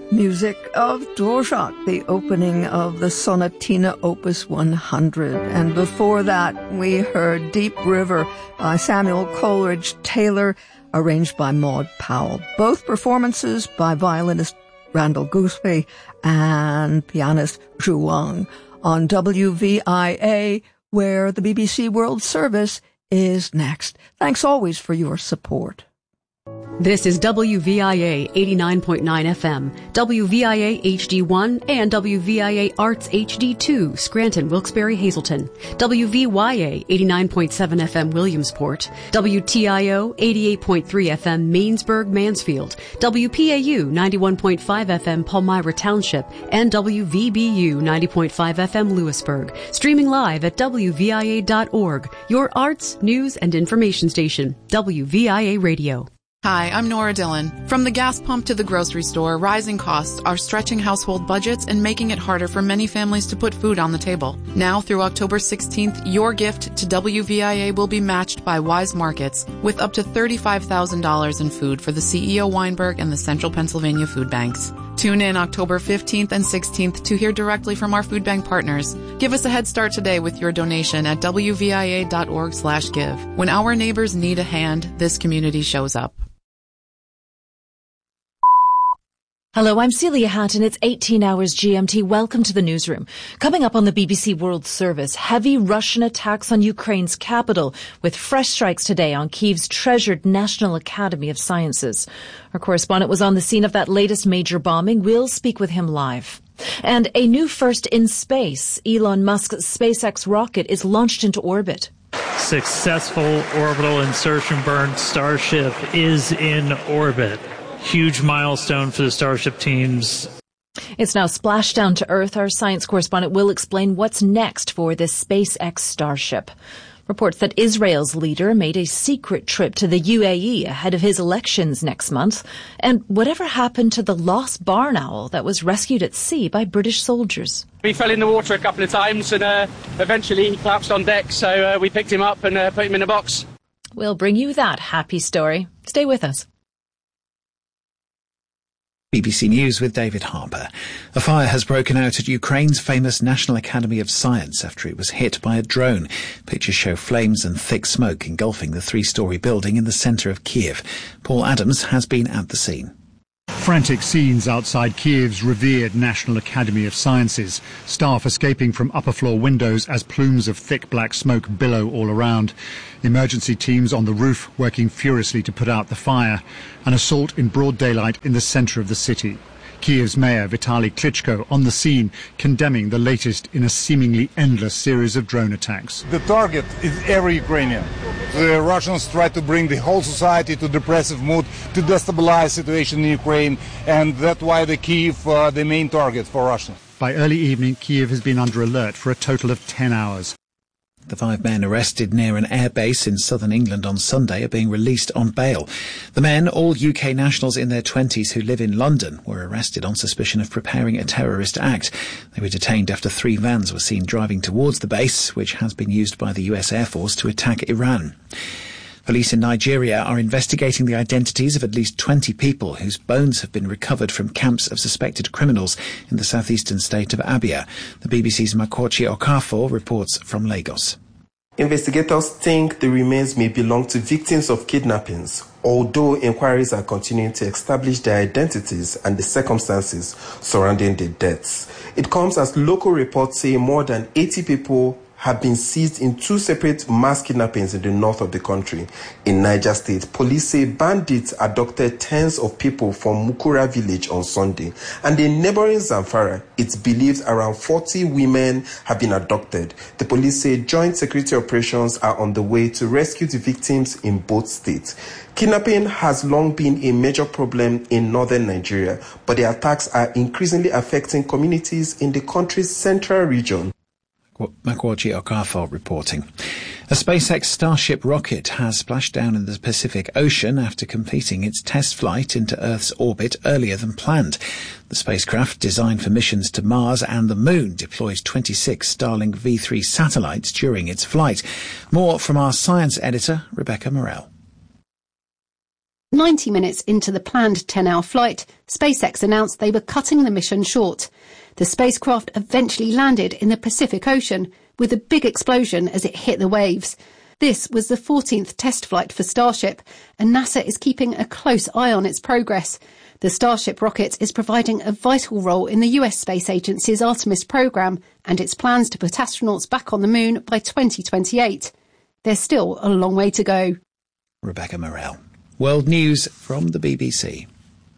Music of Dvorak, the opening of the Sonatina Opus 100. And before that, we heard Deep River by Samuel Coleridge Taylor, arranged by Maud Powell. Both performances by violinist Randall Goospey and pianist Zhu Wang on WVIA, where the BBC World Service is next. Thanks always for your support. This is WVIA 89.9 FM, WVIA HD1, and WVIA Arts HD2, Scranton, Wilkes-Barre, Hazleton, WVYA 89.7 FM, Williamsport, WTIO 88.3 FM, Mainsburg, Mansfield, WPAU 91.5 FM, Palmyra Township, and WVBU 90.5 FM, Lewisburg. Streaming live at WVIA.org, your arts, news, and information station, WVIA Radio. Hi, I'm Nora Dillon. From the gas pump to the grocery store, rising costs are stretching household budgets and making it harder for many families to put food on the table. Now through October 16th, your gift to WVIA will be matched by Wise Markets with up to $35,000 in food for the CEO Weinberg and the Central Pennsylvania Food Banks. Tune in October 15th and 16th to hear directly from our food bank partners. Give us a head start today with your donation at WVIA.org/give. When our neighbors need a hand, this community shows up. Hello, I'm Celia Hatton. It's 18 hours GMT. Welcome to the newsroom. Coming up on the BBC World Service, heavy Russian attacks on Ukraine's capital, with fresh strikes today on Kyiv's treasured National Academy of Sciences. Our correspondent was on the scene of that latest major bombing. We'll speak with him live. And a new first in space. Elon Musk's SpaceX rocket is launched into orbit. Successful orbital insertion burn. Starship is in orbit. Huge milestone for the Starship teams. It's now splashed down to Earth. Our science correspondent will explain what's next for this SpaceX Starship. Reports that Israel's leader made a secret trip to the UAE ahead of his elections next month. And whatever happened to the lost barn owl that was rescued at sea by British soldiers? He fell in the water a couple of times and eventually he collapsed on deck, so we picked him up and put him in a box. We'll bring you that happy story. Stay with us. BBC News with David Harper. A fire has broken out at Ukraine's famous National Academy of Science after it was hit by a drone. Pictures show flames and thick smoke engulfing the three-storey building in the centre of Kiev. Paul Adams has been at the scene. Frantic scenes outside Kiev's revered National Academy of Sciences. Staff escaping from upper-floor windows as plumes of thick black smoke billow all around. Emergency teams on the roof working furiously to put out the fire. An assault in broad daylight in the centre of the city. Kiev's mayor Vitaly Klitschko on the scene, condemning the latest in a seemingly endless series of drone attacks. The target is every Ukrainian. The Russians try to bring the whole society to depressive mood, to destabilize the situation in Ukraine, and that's why the Kiev the main target for Russians. By early evening, Kiev has been under alert for a total of 10 hours. The 5 men arrested near an airbase in southern England on Sunday are being released on bail. The men, all UK nationals in their 20s who live in London, were arrested on suspicion of preparing a terrorist act. They were detained after 3 vans were seen driving towards the base, which has been used by the US Air Force to attack Iran. Police in Nigeria are investigating the identities of at least 20 people whose bones have been recovered from camps of suspected criminals in the southeastern state of Abia. The BBC's Makochi Okafor reports from Lagos. Investigators think the remains may belong to victims of kidnappings, although inquiries are continuing to establish their identities and the circumstances surrounding the deaths. It comes as local reports say more than 80 people have been seized in 2 separate mass kidnappings in the north of the country. In Niger State, police say bandits abducted tens of people from Mukura village on Sunday. And in neighboring Zamfara, it's believed around 40 women have been abducted. The police say joint security operations are on the way to rescue the victims in both states. Kidnapping has long been a major problem in northern Nigeria, but the attacks are increasingly affecting communities in the country's central region. Makwaji Okafor reporting. A SpaceX Starship rocket has splashed down in the Pacific Ocean after completing its test flight into Earth's orbit earlier than planned. The spacecraft, designed for missions to Mars and the Moon, deploys 26 Starlink V3 satellites during its flight. More from our science editor, Rebecca Morell. 90 minutes into the planned 10-hour flight, SpaceX announced they were cutting the mission short. The spacecraft eventually landed in the Pacific Ocean, with a big explosion as it hit the waves. This was the 14th test flight for Starship, and NASA is keeping a close eye on its progress. The Starship rocket is providing a vital role in the US Space Agency's Artemis program and its plans to put astronauts back on the moon by 2028. There's still a long way to go. Rebecca Morell. World News from the BBC.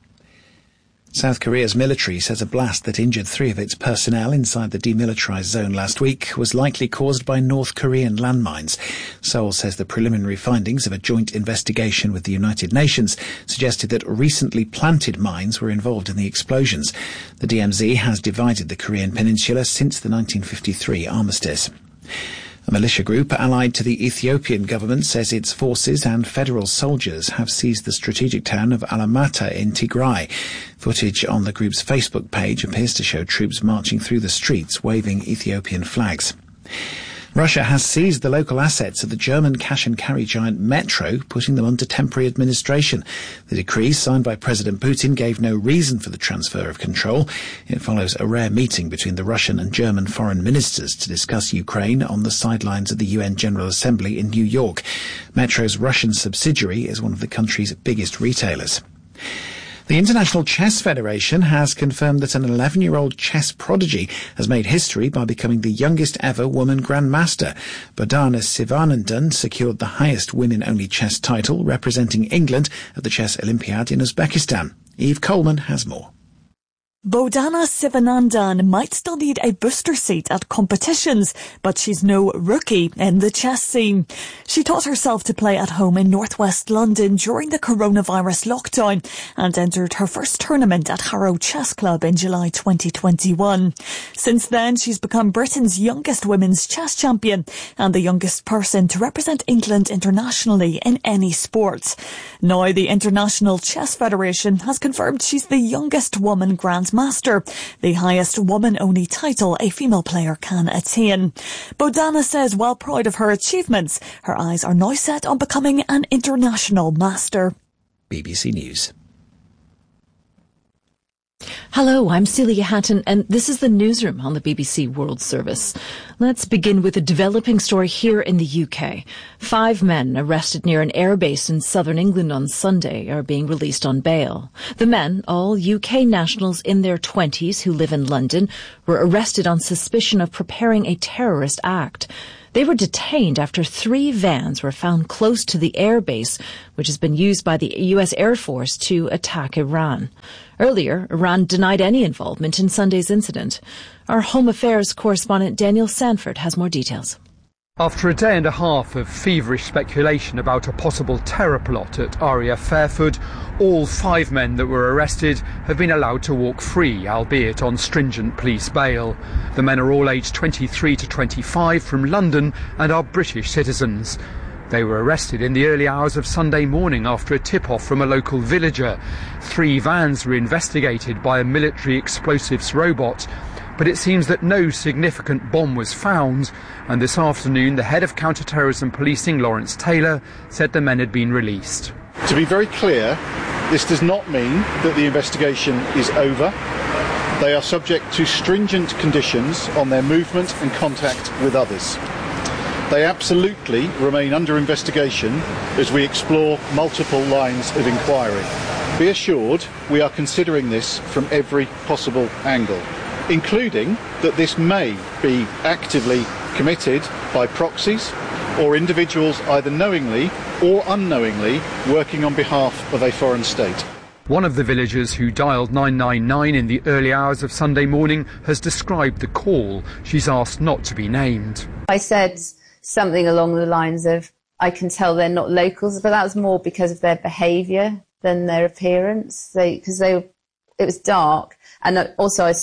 South Korea's military says a blast that injured 3 of its personnel inside the demilitarized zone last week was likely caused by North Korean landmines. Seoul says the preliminary findings of a joint investigation with the United Nations suggested that recently planted mines were involved in the explosions. The DMZ has divided the Korean peninsula since the 1953 armistice. A militia group allied to the Ethiopian government says its forces and federal soldiers have seized the strategic town of Alamata in Tigray. Footage on the group's Facebook page appears to show troops marching through the streets waving Ethiopian flags. Russia has seized the local assets of the German cash-and-carry giant Metro, putting them under temporary administration. The decree signed by President Putin gave no reason for the transfer of control. It follows a rare meeting between the Russian and German foreign ministers to discuss Ukraine on the sidelines of the UN General Assembly in New York. Metro's Russian subsidiary is one of the country's biggest retailers. The International Chess Federation has confirmed that an 11-year-old chess prodigy has made history by becoming the youngest ever woman grandmaster. Bodhana Sivanandan secured the highest women-only chess title, representing England at the Chess Olympiad in Uzbekistan. Eve Coleman has more. Bodhana Sivanandan might still need a booster seat at competitions, but she's no rookie in the chess scene. She taught herself to play at home in northwest London during the coronavirus lockdown and entered her first tournament at Harrow Chess Club in July 2021. Since then, she's become Britain's youngest women's chess champion and the youngest person to represent England internationally in any sport. Now, the International Chess Federation has confirmed she's the youngest woman grandmaster, the highest woman-only title a female player can attain. Bodhana says while proud of her achievements, her eyes are now set on becoming an international master. BBC News. Hello, I'm Celia Hatton, and this is the newsroom on the BBC World Service. Let's begin with a developing story here in the UK. 5 men arrested near an airbase in southern England on Sunday are being released on bail. The men, all UK nationals in their 20s who live in London, were arrested on suspicion of preparing a terrorist act. They were detained after 3 vans were found close to the airbase, which has been used by the US Air Force to attack Iran. Earlier, Iran denied any involvement in Sunday's incident. Our Home Affairs correspondent Daniel Sanford has more details. After a day and a half of feverish speculation about a possible terror plot at RAF Fairford, all 5 men that were arrested have been allowed to walk free, albeit on stringent police bail. The men are all aged 23 to 25 from London and are British citizens. They were arrested in the early hours of Sunday morning after a tip-off from a local villager. 3 vans were investigated by a military explosives robot, but it seems that no significant bomb was found, and this afternoon the head of counter-terrorism policing, Lawrence Taylor, said the men had been released. To be very clear, this does not mean that the investigation is over. They are subject to stringent conditions on their movement and contact with others. They absolutely remain under investigation as we explore multiple lines of inquiry. Be assured we are considering this from every possible angle, including that this may be actively committed by proxies or individuals either knowingly or unknowingly working on behalf of a foreign state. One of the villagers who dialed 999 in the early hours of Sunday morning has described the call. She's asked not to be named. I said something along the lines of, I can tell they're not locals, but that was more because of their behaviour than their appearance. It was dark, and also I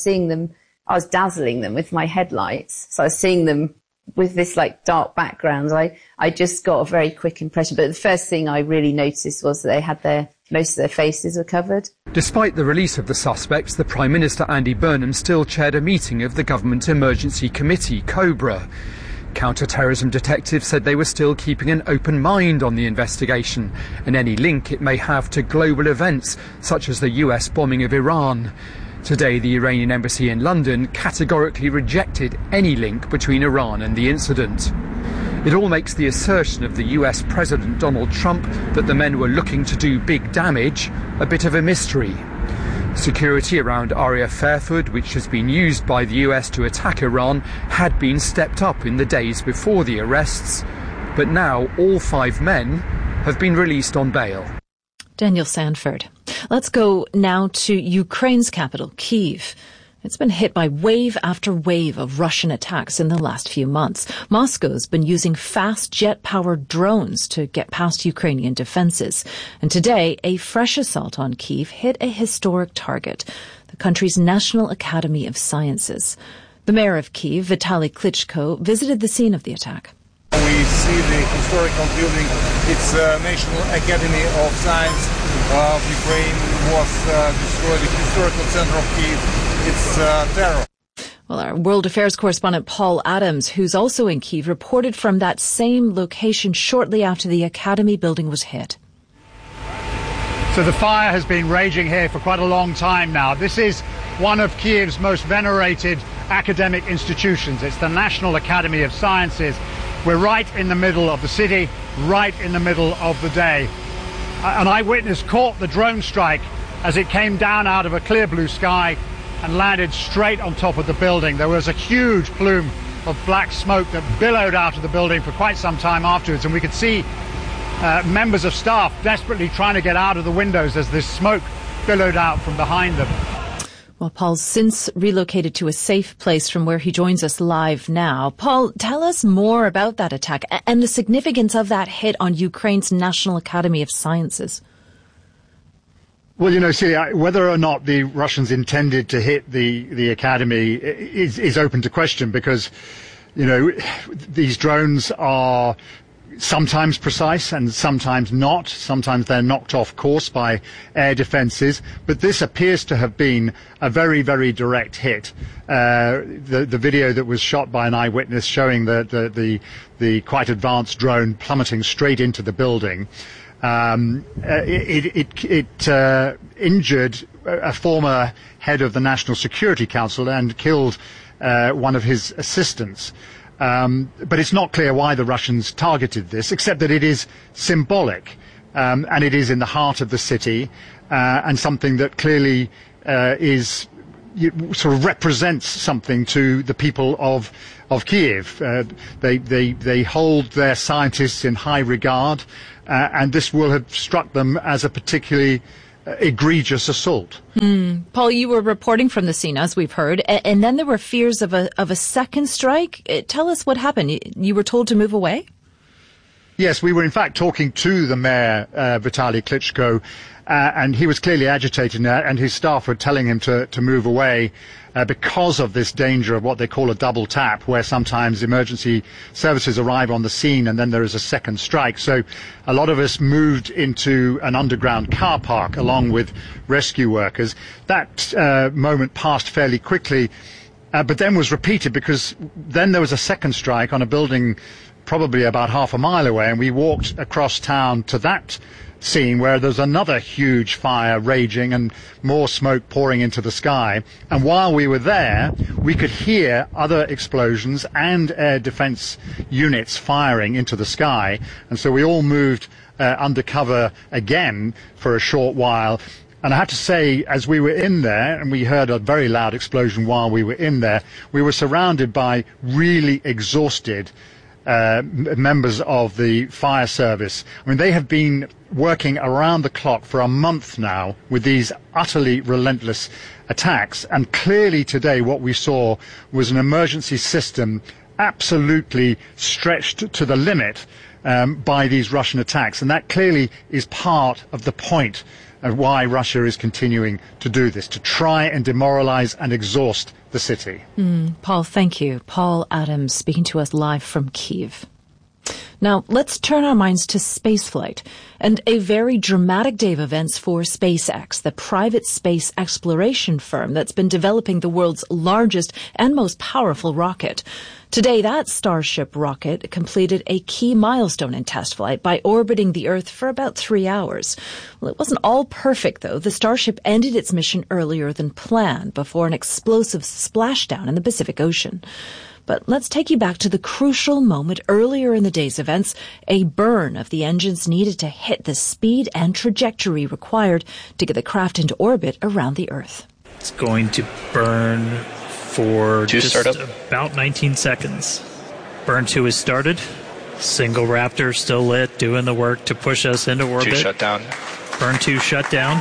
was dazzling them with my headlights, so I was seeing them with this dark background. I just got a very quick impression, but the first thing I really noticed was that they had most of their faces were covered. Despite the release of the suspects, the Prime Minister Andy Burnham still chaired a meeting of the Government Emergency Committee, COBRA. Counter-terrorism detectives said they were still keeping an open mind on the investigation and any link it may have to global events such as the US bombing of Iran. Today, the Iranian embassy in London categorically rejected any link between Iran and the incident. It all makes the assertion of the US President Donald Trump that the men were looking to do big damage a bit of a mystery. Security around Aria Fairfoot, which has been used by the US to attack Iran, had been stepped up in the days before the arrests, but now all 5 men have been released on bail. Daniel Sanford. Let's go now to Ukraine's capital, Kyiv. It's been hit by wave after wave of Russian attacks in the last few months. Moscow's been using fast jet-powered drones to get past Ukrainian defenses. And today, a fresh assault on Kyiv hit a historic target, the country's National Academy of Sciences. The mayor of Kyiv, Vitaly Klitschko, visited the scene of the attack. We see the historical building. It's National Academy of Science of Ukraine was destroyed, the historical center of Kyiv. It's terror. Well, our World Affairs correspondent Paul Adams, who's also in Kyiv, reported from that same location shortly after the Academy building was hit. So the fire has been raging here for quite a long time now. This is one of Kyiv's most venerated academic institutions. It's the National Academy of Sciences. We're right in the middle of the city, right in the middle of the day. An eyewitness caught the drone strike as it came down out of a clear blue sky and landed straight on top of the building. There was a huge plume of black smoke that billowed out of the building for quite some time afterwards, and we could see members of staff desperately trying to get out of the windows as this smoke billowed out from behind them. Well, Paul's since relocated to a safe place from where he joins us live now. Paul, tell us more about that attack and the significance of that hit on Ukraine's National Academy of Sciences. Well, you know, Celia, whether or not the Russians intended to hit the academy is open to question because, you know, these drones are sometimes precise and sometimes not. Sometimes they're knocked off course by air defences. But this appears to have been a very, very direct hit. The video that was shot by an eyewitness showing the quite advanced drone plummeting straight into the building. It injured a former head of the National Security Council and killed one of his assistants. But it's not clear why the Russians targeted this, except that it is symbolic, and it is in the heart of the city, and something that clearly sort of represents something to the people of Kyiv. They hold their scientists in high regard, and this will have struck them as a particularly egregious assault. Paul, you were reporting from the scene, as we've heard, and then there were fears of a second strike. Tell us what happened. You were told to move away? Yes, we were in fact talking to the mayor, Vitaly Klitschko, and he was clearly agitated, and his staff were telling him to move away because of this danger of what they call a double tap, where sometimes emergency services arrive on the scene and then there is a second strike. So a lot of us moved into an underground car park along with rescue workers. That moment passed fairly quickly, but then was repeated because then there was a second strike on a building probably about half a mile away, and we walked across town to that scene where there's another huge fire raging and more smoke pouring into the sky. And while we were there, we could hear other explosions and air defense units firing into the sky. And so we all moved undercover again for a short while. And I have to say, as we were in there, and we heard a very loud explosion while we were in there, we were surrounded by really exhausted members of the fire service. I mean, they have been working around the clock for a month now with these utterly relentless attacks, and clearly today what we saw was an emergency system absolutely stretched to the limit by these Russian attacks, and that clearly is part of the point of why Russia is continuing to do this, to try and demoralize and exhaust the city. Paul, thank you. Paul Adams speaking to us live from Kyiv. Now, let's turn our minds to spaceflight and a very dramatic day of events for SpaceX, the private space exploration firm that's been developing the world's largest and most powerful rocket. Today, that Starship rocket completed a key milestone in test flight by orbiting the Earth for about 3 hours. Well, it wasn't all perfect, though. The Starship ended its mission earlier than planned before an explosive splashdown in the Pacific Ocean. But let's take you back to the crucial moment earlier in the day's events, a burn of the engines needed to hit the speed and trajectory required to get the craft into orbit around the Earth. It's going to burn for just about 19 seconds. Burn 2 is started. Single Raptor still lit, doing the work to push us into orbit. 2 shut down. Burn 2 shut down.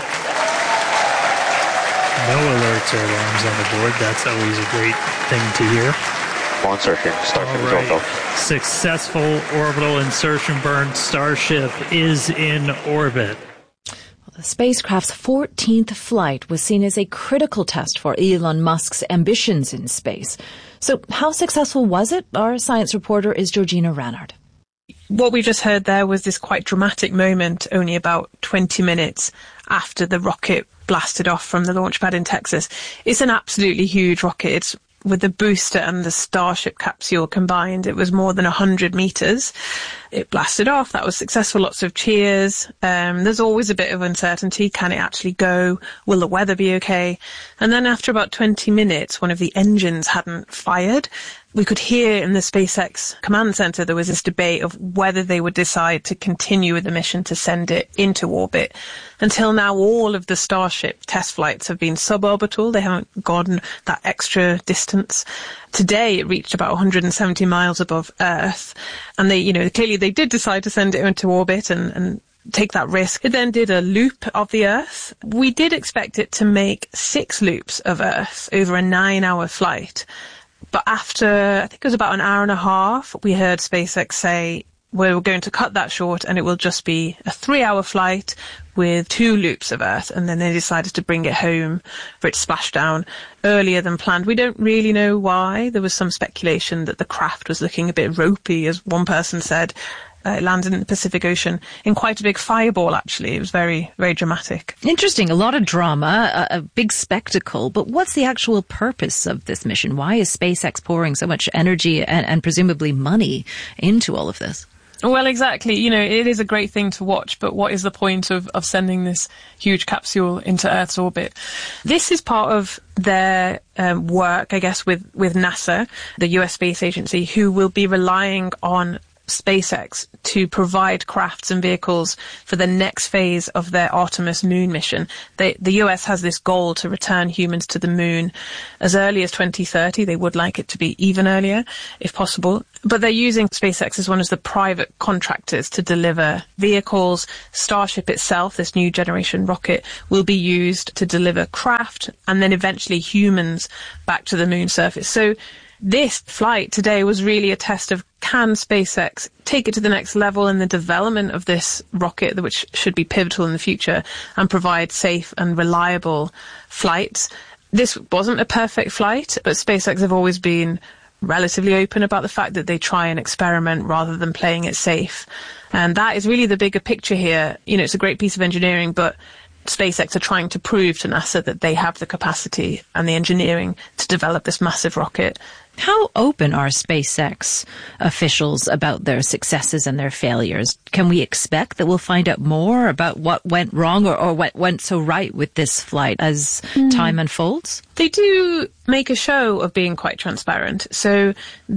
No alerts or alarms on the board. That's always a great thing to hear. Insertion. Starship is all built. Successful orbital insertion burn. Starship is in orbit. The spacecraft's 14th flight was seen as a critical test for Elon Musk's ambitions in space. So how successful was it? Our science reporter is Georgina Ranard. What we just heard there was this quite dramatic moment only about 20 minutes after the rocket blasted off from the launch pad in Texas. It's an absolutely huge rocket. It's with the booster and the Starship capsule combined, it was more than 100 meters. It blasted off. That was successful. Lots of cheers. There's always a bit of uncertainty. Can it actually go? Will the weather be okay? And then after about 20 minutes, one of the engines hadn't fired. We could hear in the SpaceX command center there was this debate of whether they would decide to continue with the mission to send it into orbit. Until now, all of the Starship test flights have been suborbital. They haven't gone that extra distance. Today, it reached about 170 miles above Earth. And clearly they did decide to send it into orbit and take that risk. It then did a loop of the Earth. We did expect it to make 6 loops of Earth over a 9-hour flight. But after, I think it was about an hour and a half, we heard SpaceX say, we're going to cut that short and it will just be a 3-hour flight with 2 loops of Earth. And then they decided to bring it home for its splashdown earlier than planned. We don't really know why. There was some speculation that the craft was looking a bit ropey, as one person said. It landed in the Pacific Ocean in quite a big fireball, actually. It was very, very dramatic. Interesting. A lot of drama, a big spectacle. But what's the actual purpose of this mission? Why is SpaceX pouring so much energy and presumably money into all of this? Well, exactly. It is a great thing to watch, but what is the point of sending this huge capsule into Earth's orbit? This is part of their work, I guess, with NASA, the US Space Agency, who will be relying on SpaceX to provide crafts and vehicles for the next phase of their Artemis moon mission. The US has this goal to return humans to the moon as early as 2030. They would like it to be even earlier, if possible. But they're using SpaceX as one of the private contractors to deliver vehicles. Starship itself, this new generation rocket, will be used to deliver craft and then eventually humans back to the moon surface. So this flight today was really a test of, can SpaceX take it to the next level in the development of this rocket, which should be pivotal in the future, and provide safe and reliable flights. This wasn't a perfect flight, but SpaceX have always been relatively open about the fact that they try and experiment rather than playing it safe. And that is really the bigger picture here. It's a great piece of engineering, but SpaceX are trying to prove to NASA that they have the capacity and the engineering to develop this massive rocket. How open are SpaceX officials about their successes and their failures? Can we expect that we'll find out more about what went wrong or what went so right with this flight as time unfolds? They do make a show of being quite transparent. So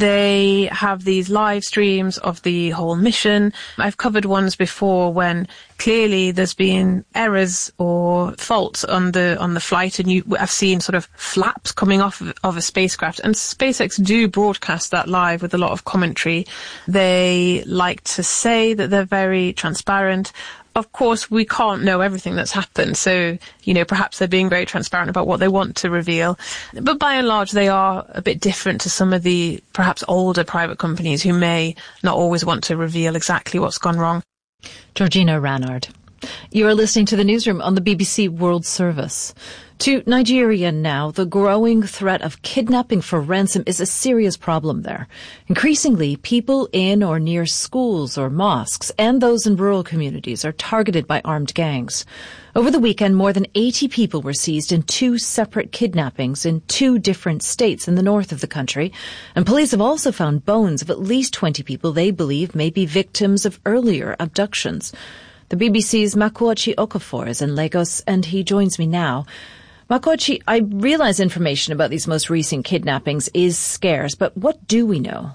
they have these live streams of the whole mission. I've covered ones before when clearly there's been errors or faults on the flight, and I've seen sort of flaps coming off of a spacecraft. And SpaceX do broadcast that live with a lot of commentary. They like to say that they're very transparent. Of course, we can't know everything that's happened, so, perhaps they're being very transparent about what they want to reveal. But by and large, they are a bit different to some of the perhaps older private companies who may not always want to reveal exactly what's gone wrong. Georgina Ranard. You are listening to the Newsroom on the BBC World Service. To Nigeria now, the growing threat of kidnapping for ransom is a serious problem there. Increasingly, people in or near schools or mosques and those in rural communities are targeted by armed gangs. Over the weekend, more than 80 people were seized in 2 separate kidnappings in 2 different states in the north of the country. And police have also found bones of at least 20 people they believe may be victims of earlier abductions. The BBC's Makochi Okafor is in Lagos, and he joins me now. Makochi, I realize information about these most recent kidnappings is scarce, but what do we know?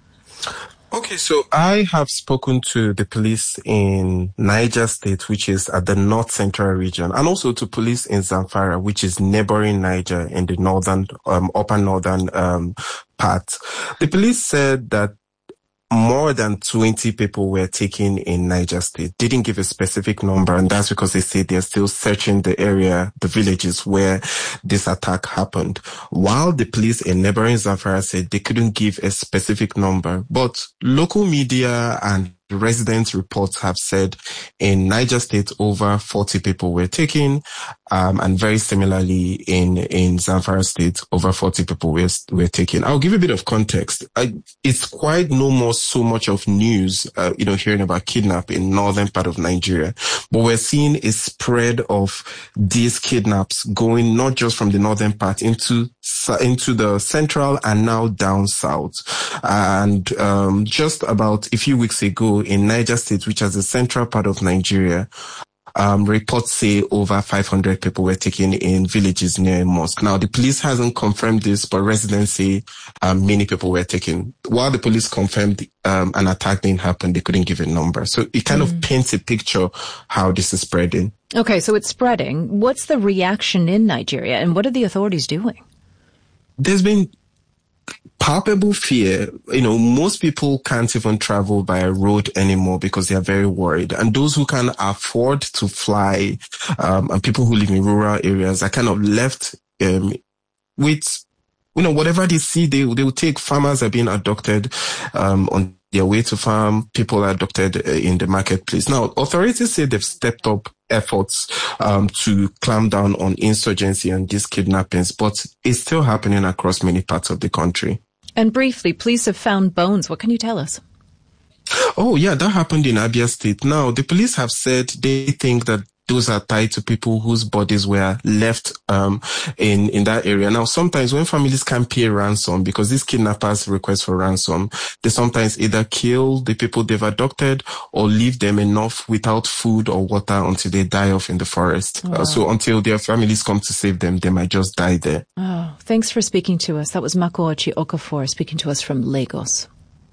Okay, so I have spoken to the police in Niger State, which is at the north central region, and also to police in Zamfara, which is neighboring Niger in the northern, upper northern part. The police said that more than 20 people were taken in Niger State. Didn't give a specific number, and that's because they say they're still searching the area, the villages where this attack happened. While the police in neighboring Zamfara said they couldn't give a specific number, but local media and residents' reports have said in Niger State over 40 people were taken, and very similarly in Zamfara State over 40 people were taken. I'll give a bit of context. It's quite no more so much of news, hearing about kidnapping in northern part of Nigeria, but we're seeing a spread of these kidnaps going not just from the northern part into the central and now down south. And just about a few weeks ago in Niger State, which is the central part of Nigeria, reports say over 500 people were taken in villages near a mosque. Now, the police hasn't confirmed this, but residents say many people were taken. While the police confirmed an attack didn't happen, they couldn't give a number. So it kind of paints a picture how this is spreading. Okay, so it's spreading. What's the reaction in Nigeria, and what are the authorities doing? There's been palpable fear. Most people can't even travel by road anymore because they are very worried. And those who can afford to fly, and people who live in rural areas are kind of left with, whatever they see, they will take. Farmers are being abducted on their way to farm. People are abducted in the marketplace. Now, authorities say they've stepped up efforts to clamp down on insurgency and these kidnappings, but it's still happening across many parts of the country. And briefly, police have found bones. What can you tell us? Oh, yeah, that happened in Abia State. Now, the police have said they think that those are tied to people whose bodies were left in that area. Now, sometimes when families can't pay ransom, because these kidnappers request for ransom, they sometimes either kill the people they've abducted or leave them enough without food or water until they die off in the forest. Wow. So until their families come to save them, they might just die there. Oh, thanks for speaking to us. That was Makochi Okafor speaking to us from Lagos.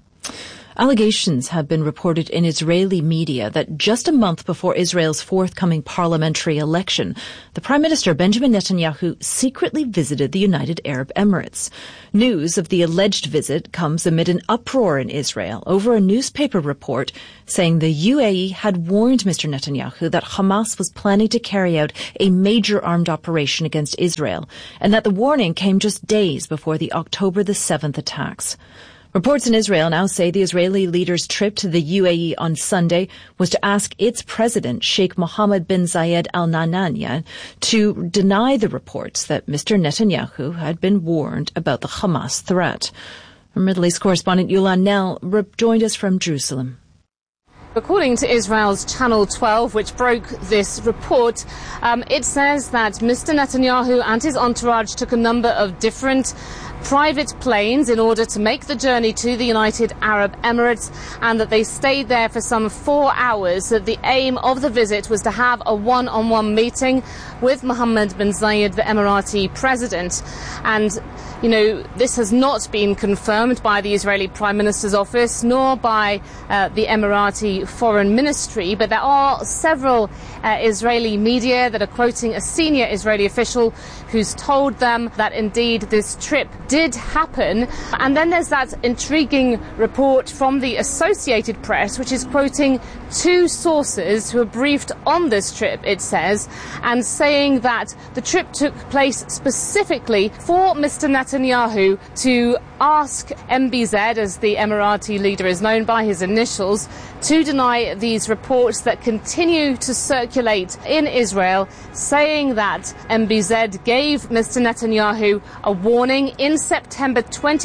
Allegations have been reported in Israeli media that just a month before Israel's forthcoming parliamentary election, the Prime Minister Benjamin Netanyahu secretly visited the United Arab Emirates. News of the alleged visit comes amid an uproar in Israel over a newspaper report saying the UAE had warned Mr. Netanyahu that Hamas was planning to carry out a major armed operation against Israel, and that the warning came just days before the October the 7th attacks. Reports in Israel now say the Israeli leader's trip to the UAE on Sunday was to ask its president, Sheikh Mohammed bin Zayed Al Nahyan, to deny the reports that Mr. Netanyahu had been warned about the Hamas threat. Our Middle East correspondent Yulan Nell joined us from Jerusalem. According to Israel's Channel 12, which broke this report, it says that Mr. Netanyahu and his entourage took a number of different private planes in order to make the journey to the United Arab Emirates, and that they stayed there for some 4 hours. That the aim of the visit was to have a one-on-one meeting with Mohammed bin Zayed, the Emirati president. And this has not been confirmed by the Israeli Prime Minister's office, nor by the Emirati Foreign Ministry, but there are several Israeli media that are quoting a senior Israeli official who's told them that indeed this trip did happen. And then there's that intriguing report from the Associated Press, which is quoting two sources who were briefed on this trip, it says, and saying that the trip took place specifically for Mr. Netanyahu to ask MBZ, as the Emirati leader is known by his initials, to deny these reports that continue to circulate in Israel, saying that MBZ gave Mr. Netanyahu a warning in September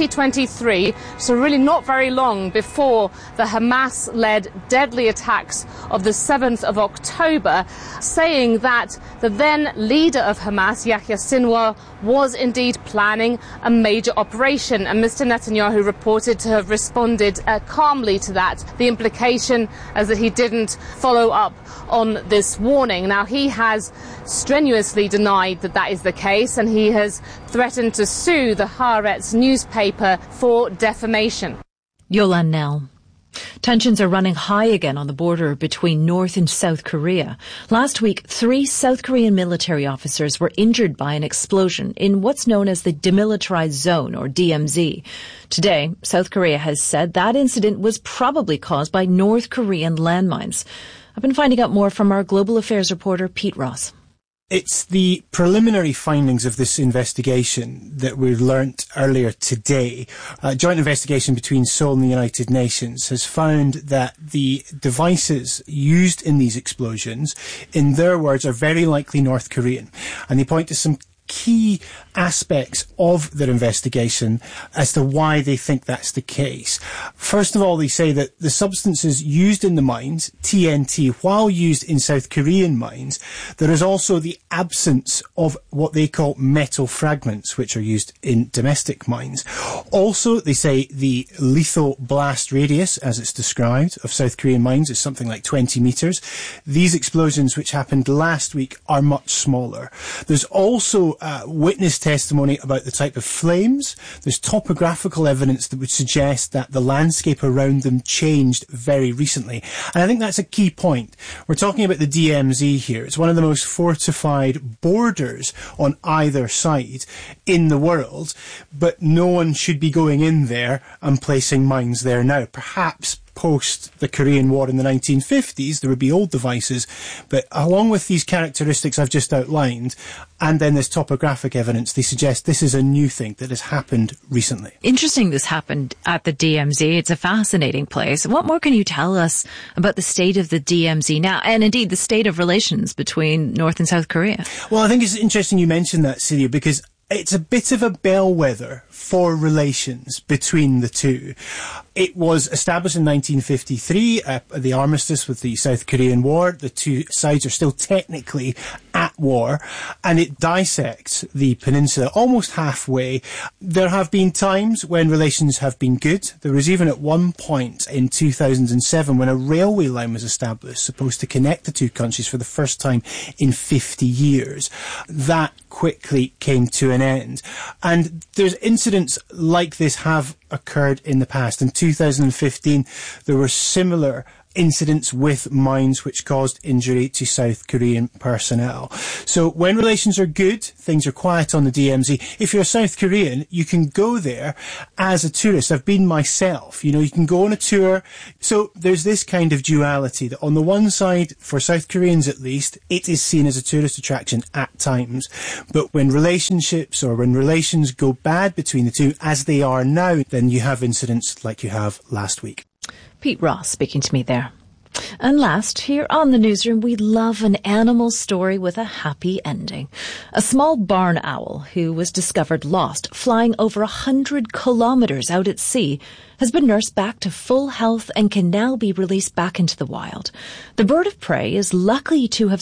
2023, so really not very long before the Hamas-led deadly attacks of the 7th of October, saying that the then leader of Hamas, Yahya Sinwar, was indeed planning a major operation, and Mr. Netanyahu reported to have responded calmly to that. The implication is that he didn't follow up on this warning. Now, he has strenuously denied that that is the case, and he has threatened to sue the Haaretz newspaper for defamation. Yolan Nell. Tensions are running high again on the border between North and South Korea. Last week, 3 South Korean military officers were injured by an explosion in what's known as the Demilitarized Zone, or DMZ. Today, South Korea has said that incident was probably caused by North Korean landmines. I've been finding out more from our Global Affairs reporter, Pete Ross. It's the preliminary findings of this investigation that we learnt earlier today. A joint investigation between Seoul and the United Nations has found that the devices used in these explosions, in their words, are very likely North Korean. And they point to some key aspects of their investigation as to why they think that's the case. First of all, they say that the substances used in the mines, TNT, while used in South Korean mines, there is also the absence of what they call metal fragments, which are used in domestic mines. Also, they say the lethal blast radius, as it's described, of South Korean mines is something like 20 metres. These explosions, which happened last week, are much smaller. There's also witness testimony about the type of flames. There's topographical evidence that would suggest that the landscape around them changed very recently. And I think that's a key point. We're talking about the DMZ here. It's one of the most fortified borders on either side in the world, but no one should be going in there and placing mines there now. Perhaps post the Korean War in the 1950s, there would be old devices, but along with these characteristics I've just outlined, and then this topographic evidence, they suggest this is a new thing that has happened recently. Interesting this happened at the DMZ. It's a fascinating place. What more can you tell us about the state of the DMZ now, and indeed the state of relations between North and South Korea? Well, I think it's interesting you mentioned that, Celia, because it's a bit of a bellwether for relations between the two. It was established in 1953, the armistice with the South Korean War. The two sides are still technically at war, and it dissects the peninsula almost halfway. There have been times when relations have been good. There was even at one point in 2007 when a railway line was established, supposed to connect the two countries for the first time in 50 years. That quickly came to an end. And there's incidents like this have occurred in the past. In 2015, there were similar incidents with mines which caused injury to South Korean personnel. So when relations are good, things are quiet on the DMZ. If you're a South Korean, you can go there as a tourist. I've been myself. You know, you can go on a tour. So there's this kind of duality that on the one side, for South Koreans at least, it is seen as a tourist attraction at times. But when relationships or when relations go bad between the two, as they are now, then you have incidents like you have last week. Pete Ross speaking to me there. And last, here on the newsroom, we love an animal story with a happy ending. A small barn owl who was discovered lost, flying over 100 kilometres out at sea, has been nursed back to full health and can now be released back into the wild. The bird of prey is lucky to have